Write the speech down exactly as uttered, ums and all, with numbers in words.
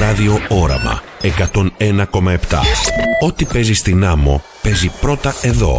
Ράδιο Όραμα εκατόν ένα κόμμα επτά. Ό,τι παίζει στην άμμο παίζει πρώτα εδώ.